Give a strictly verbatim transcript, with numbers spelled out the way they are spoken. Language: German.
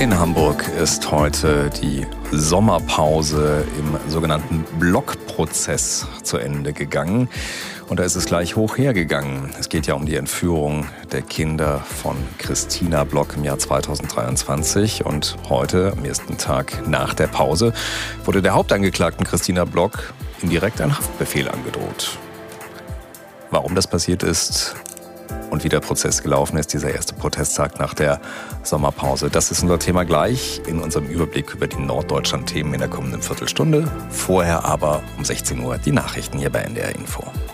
In Hamburg ist heute die Sommerpause im sogenannten Block-Prozess zu Ende gegangen. Und da ist es gleich hoch hergegangen. Es geht ja um die Entführung der Kinder von Christina Block im Jahr zweitausenddreiundzwanzig. Und heute, am ersten Tag nach der Pause, wurde der Hauptangeklagten Christina Block indirekt ein Haftbefehl angedroht. Warum das passiert ist und wie der Prozess gelaufen ist, dieser erste Protesttag nach der Sommerpause. Das ist unser Thema gleich in unserem Überblick über die Norddeutschland-Themen in der kommenden Viertelstunde. Vorher aber um sechzehn Uhr die Nachrichten hier bei N D R Info.